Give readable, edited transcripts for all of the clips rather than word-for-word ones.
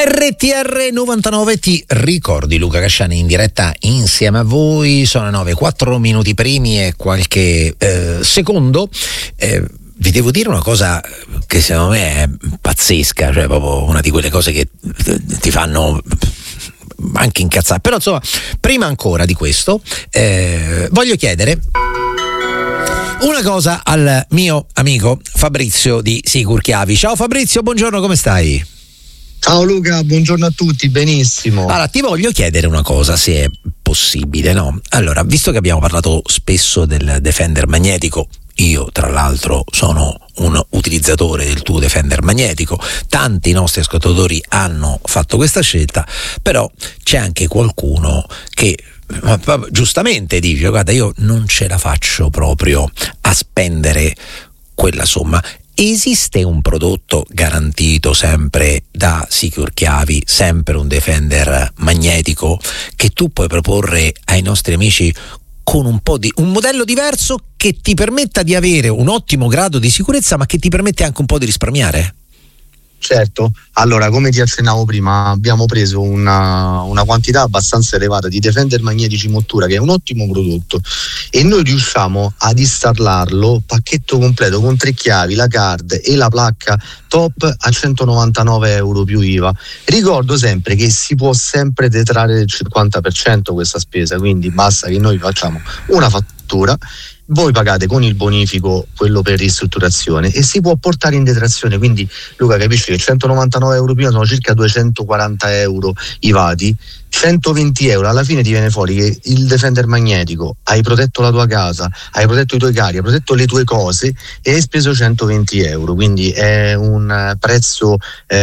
RTR 99, ti ricordi Luca Casciani in diretta insieme a voi, sono 9:04 minuti primi e qualche secondo. Vi devo dire una cosa che secondo me è pazzesca, cioè proprio una di quelle cose che ti fanno anche incazzare, però insomma, prima ancora di questo voglio chiedere una cosa al mio amico Fabrizio di Sicurchiavi. Ciao Fabrizio, buongiorno, come stai? Ciao Luca, buongiorno a tutti, benissimo. Allora, ti voglio chiedere una cosa, se è possibile, no? Allora, visto che abbiamo parlato spesso del Defender magnetico, io tra l'altro sono un utilizzatore del tuo Defender magnetico, tanti nostri ascoltatori hanno fatto questa scelta, però c'è anche qualcuno che giustamente dice: guarda, io non ce la faccio proprio a spendere quella somma. Esiste un prodotto garantito sempre da Sicurchiavi, sempre un Defender magnetico, che tu puoi proporre ai nostri amici con un modello diverso che ti permetta di avere un ottimo grado di sicurezza, ma che ti permette anche un po' di risparmiare? Certo, allora come ti accennavo prima abbiamo preso una quantità abbastanza elevata di Defender magnetici Mottura, che è un ottimo prodotto, e noi riusciamo ad installarlo pacchetto completo con 3 chiavi, la card e la placca top a 199 euro più IVA. Ricordo sempre che si può sempre detrarre del 50% questa spesa, quindi basta che noi facciamo una fattura, voi pagate con il bonifico quello per ristrutturazione e si può portare in detrazione. Quindi Luca, capisci che 199 euro prima sono circa 240 euro IVAti, 120 euro alla fine ti viene fuori che il Defender magnetico, hai protetto la tua casa, hai protetto i tuoi cari, hai protetto le tue cose e hai speso 120 euro, quindi è un prezzo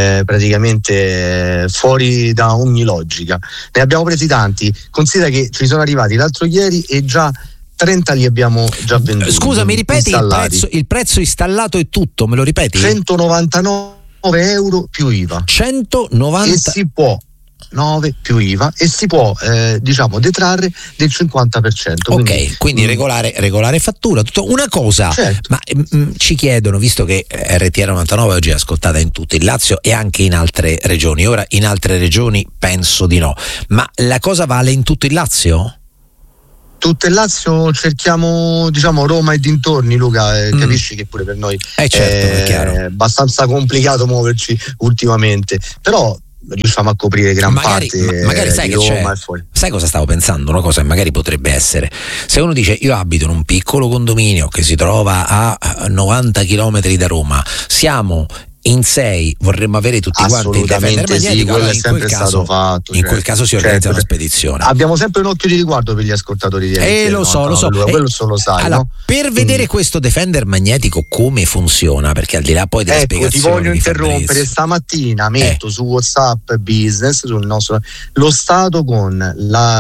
praticamente fuori da ogni logica. Ne abbiamo presi tanti, considera che ci sono arrivati l'altro ieri e già 30 li abbiamo già venduti. Scusa, mi ripeti il prezzo installato e tutto, me lo ripeti? 199 euro più IVA. 190 e si può 9 più IVA e si può detrarre del 50%. Quindi regolare fattura, tutto. Una cosa, certo. Ma ci chiedono, visto che RTR 99 oggi è ascoltata in tutto il Lazio e anche in altre regioni, ora in altre regioni penso di no, ma la cosa vale in tutto il Lazio? Tutto il Lazio, cerchiamo Roma e dintorni, Luca, capisci che pure per noi certo, è chiaro, è abbastanza complicato muoverci ultimamente, però riusciamo a coprire gran parte magari sai di che Roma e fuori. Sai cosa stavo pensando? Una cosa che magari potrebbe essere, se uno dice: io abito in un piccolo condominio che si trova a 90 km da Roma, siamo in 6, vorremmo avere tutti quanti il Defender magnetico, quello è sempre stato fatto. In quel caso si organizza una spedizione. Abbiamo sempre un occhio di riguardo per gli ascoltatori di RTR. Lo so. Quello lo sai, allora, no? Per vedere questo Defender magnetico come funziona, perché al di là poi delle spiegazioni, ti voglio interrompere. Stamattina metto su WhatsApp Business, sul nostro, lo stato con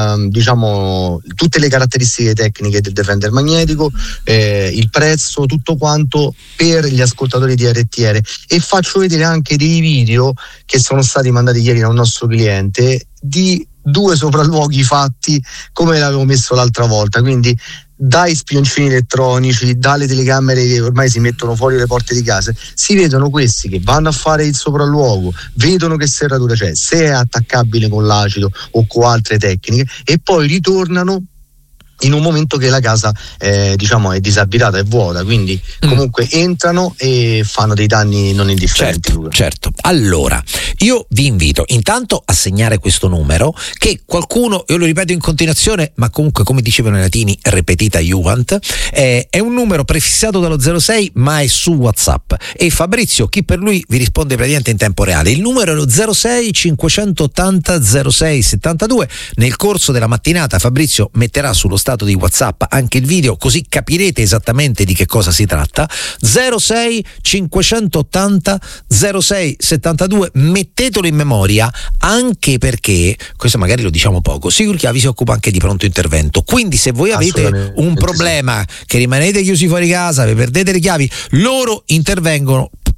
tutte le caratteristiche tecniche del Defender magnetico, il prezzo, tutto quanto per gli ascoltatori di RTR, e faccio vedere anche dei video che sono stati mandati ieri da un nostro cliente di 2 sopralluoghi fatti come l'avevo messo l'altra volta, quindi dai spioncini elettronici, dalle telecamere che ormai si mettono fuori le porte di casa, si vedono questi che vanno a fare il sopralluogo, vedono che serratura c'è, se è attaccabile con l'acido o con altre tecniche, e poi ritornano in un momento che la casa è disabitata, è vuota, quindi comunque entrano e fanno dei danni non indifferenti. Certo. Allora, io vi invito intanto a segnare questo numero, che qualcuno, io lo ripeto in continuazione, ma comunque come dicevano i latini, repetita iuvant, è un numero prefissato dallo 06, ma è su WhatsApp, e Fabrizio, chi per lui, vi risponde praticamente in tempo reale. Il numero è lo 06 580 06 72. Nel corso della mattinata Fabrizio metterà sullo stato di WhatsApp anche il video, così capirete esattamente di che cosa si tratta. 06 580 06 72, mettetelo in memoria, anche perché, questo magari lo diciamo poco, Sicurchiavi si occupa anche di pronto intervento, quindi se voi avete un problema, che rimanete chiusi fuori casa, vi perdete le chiavi, loro intervengono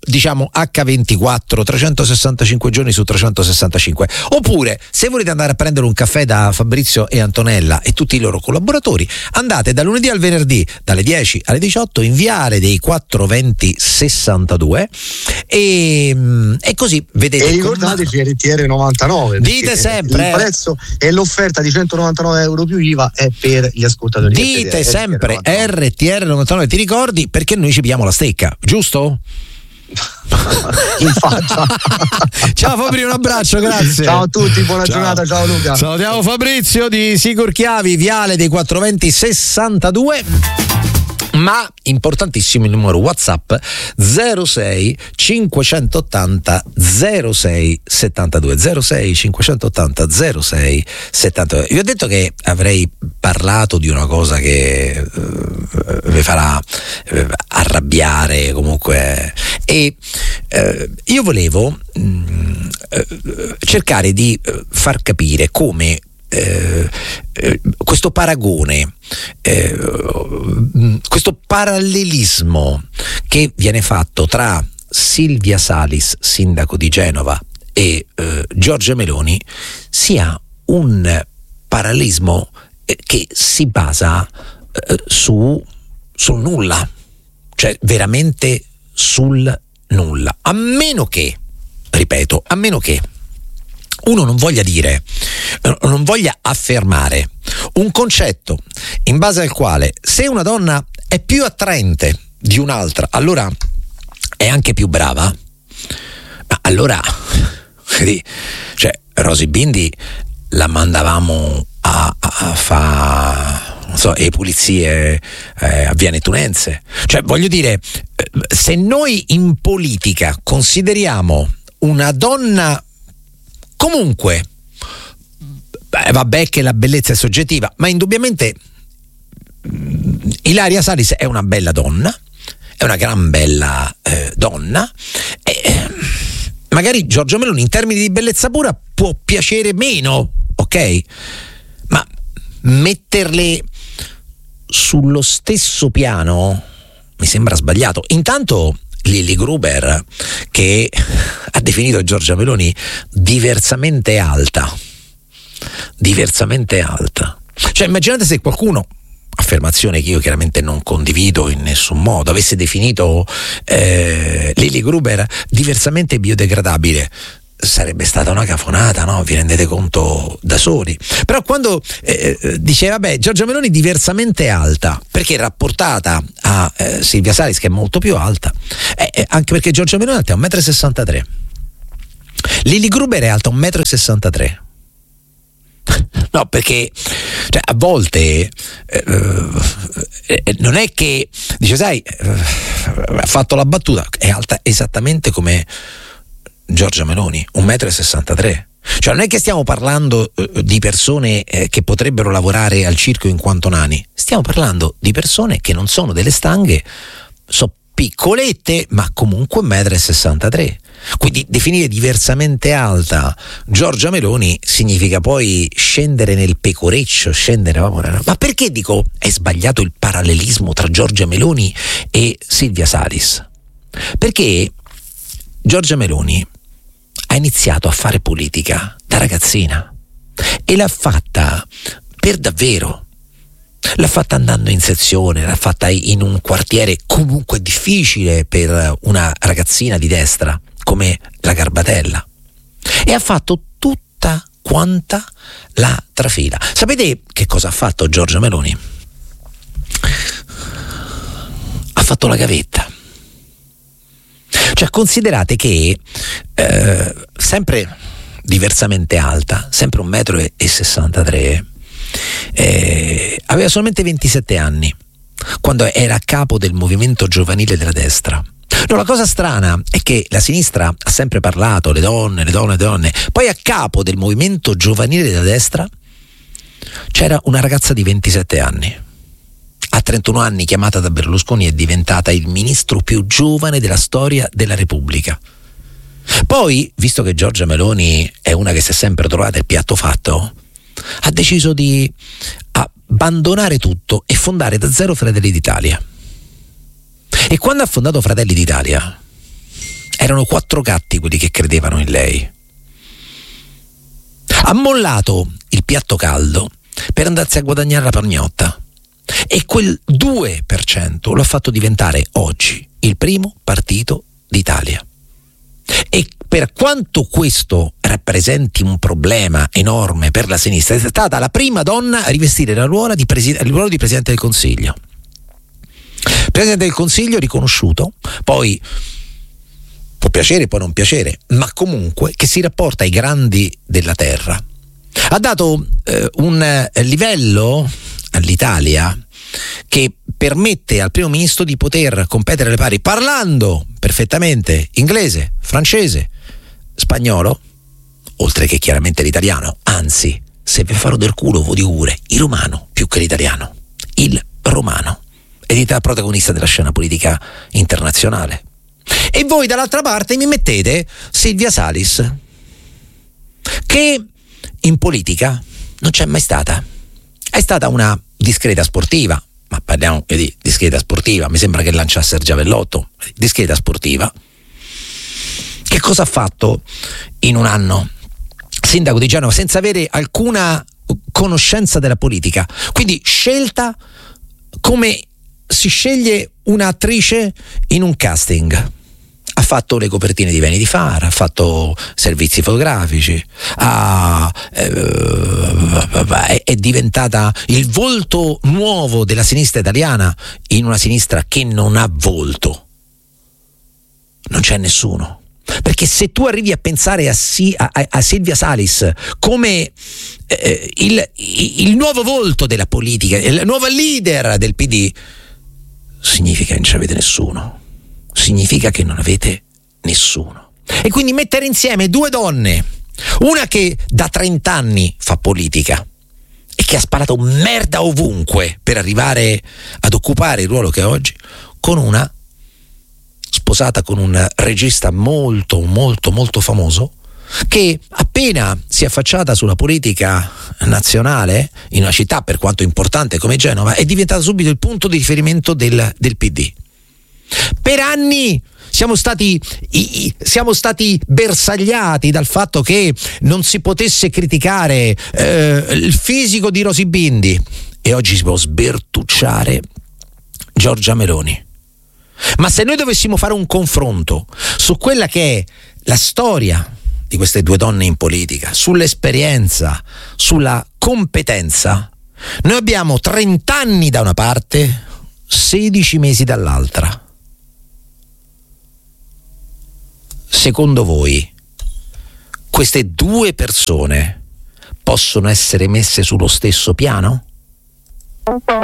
diciamo H24, 365 giorni su 365. Oppure, se volete andare a prendere un caffè da Fabrizio e Antonella e tutti i loro collaboratori, andate da lunedì al venerdì dalle 10 alle 18 in Viale dei 420 62 e così vedete. E ricordatevi RTR 99. Dite sempre il prezzo e l'offerta di 199 euro più IVA è per gli ascoltatori. Dite sempre RTR 99, ti ricordi, perché noi ci pigliamo la stecca, giusto? In faccia. Ciao Fabrizio, un abbraccio, grazie. Ciao a tutti, buona giornata, ciao Luca. Salutiamo Fabrizio di Sicur Chiavi, Viale dei 420 62. Ma importantissimo il numero WhatsApp 06 580 06 72 06 580 06 72. Vi ho detto che avrei parlato di una cosa che vi farà arrabbiare comunque, e io volevo cercare di far capire come questo paragone, questo parallelismo che viene fatto tra Silvia Salis, sindaco di Genova, e Giorgia Meloni sia un parallelismo che si basa sul nulla, cioè veramente sul nulla, a meno che, ripeto, a meno che uno non voglia dire, non voglia affermare un concetto in base al quale se una donna è più attraente di un'altra, allora è anche più brava. Ma allora, cioè, Rosy Bindi la mandavamo a fare, non so, le pulizie a Via Nettunense. Cioè, voglio dire, se noi in politica consideriamo una donna comunque, vabbè che la bellezza è soggettiva, ma indubbiamente Ilaria Salis è una bella donna, è una gran bella donna, e magari Giorgia Meloni in termini di bellezza pura può piacere meno, ok? Ma metterle sullo stesso piano mi sembra sbagliato. Intanto Lily Gruber, che ha definito Giorgia Meloni diversamente alta. Cioè, immaginate se qualcuno, affermazione che io chiaramente non condivido in nessun modo, avesse definito Lily Gruber diversamente biodegradabile. Sarebbe stata una cafonata, no? Vi rendete conto da soli. Però quando dice vabbè, Giorgia Meloni diversamente alta, perché rapportata a Silvia Salis, che è molto più alta, anche perché Giorgia Meloni è alta 1,63 m, Lily Gruber è alta 1,63 m. No, perché cioè, a volte non è che dice, sai, ha fatto la battuta, è alta esattamente come Giorgia Meloni, 1,63 m. Cioè non è che stiamo parlando di persone che potrebbero lavorare al circo in quanto nani, stiamo parlando di persone che non sono delle stanghe, sono piccolette ma comunque 1,63 m. Quindi definire diversamente alta Giorgia Meloni significa poi scendere nel pecoreccio, ma perché dico è sbagliato il parallelismo tra Giorgia Meloni e Silvia Salis? Perché Giorgia Meloni ha iniziato a fare politica da ragazzina e l'ha fatta per davvero. L'ha fatta andando in sezione, l'ha fatta in un quartiere comunque difficile per una ragazzina di destra come la Garbatella, e ha fatto tutta quanta la trafila. Sapete che cosa ha fatto Giorgia Meloni? Ha fatto la gavetta. Cioè, considerate che sempre diversamente alta, sempre 1,63 m, aveva solamente 27 anni quando era a capo del movimento giovanile della destra. No, la cosa strana è che la sinistra ha sempre parlato le donne, poi a capo del movimento giovanile della destra c'era una ragazza di 27 anni. A 31 anni, chiamata da Berlusconi, è diventata il ministro più giovane della storia della Repubblica. Poi, visto che Giorgia Meloni è una che si è sempre trovata il piatto fatto, ha deciso di abbandonare tutto e fondare da zero Fratelli d'Italia. E quando ha fondato Fratelli d'Italia, Erano 4 gatti quelli che credevano in lei. Ha mollato il piatto caldo per andarsi a guadagnare la pagnotta, e quel 2% lo ha fatto diventare oggi il primo partito d'Italia. E per quanto questo rappresenti un problema enorme per la sinistra, è stata la prima donna a rivestire il ruolo di Presidente del Consiglio. Presidente del Consiglio riconosciuto, poi può piacere, può non piacere, ma comunque che si rapporta ai grandi della terra. Ha dato un livello all'Italia che permette al primo ministro di poter competere alle pari parlando perfettamente inglese, francese, spagnolo, oltre che chiaramente l'italiano. Anzi, se vi farò del culo vi dico pure il romano più che l'italiano. Il romano è diventato protagonista della scena politica internazionale. E voi dall'altra parte mi mettete Silvia Salis, che in politica non c'è mai stata. È stata una discreta sportiva, ma parliamo di discreta sportiva, mi sembra che lanciasse il giavellotto. Discreta sportiva. Che cosa ha fatto in un anno? Sindaco di Genova, senza avere alcuna conoscenza della politica, quindi scelta come si sceglie un'attrice in un casting. Ha fatto le copertine di Vanity Fair, ha fatto servizi fotografici, è diventata il volto nuovo della sinistra italiana, in una sinistra che non ha volto. Non c'è nessuno. Perché se tu arrivi a pensare a Silvia Salis come il nuovo volto della politica, il nuovo leader del PD, significa che non ci avete nessuno. Significa che non avete nessuno. E quindi mettere insieme 2 donne, una che da 30 anni fa politica e che ha sparato merda ovunque per arrivare ad occupare il ruolo che ha oggi, con una sposata con un regista molto molto molto famoso, che appena si è affacciata sulla politica nazionale in una città per quanto importante come Genova, è diventata subito il punto di riferimento del PD. Per anni siamo stati bersagliati dal fatto che non si potesse criticare il fisico di Rosy Bindi, e oggi si può sbertucciare Giorgia Meloni. Ma se noi dovessimo fare un confronto su quella che è la storia di queste 2 donne in politica, sull'esperienza, sulla competenza, noi abbiamo 30 anni da una parte, 16 mesi dall'altra. Secondo voi queste 2 persone possono essere messe sullo stesso piano?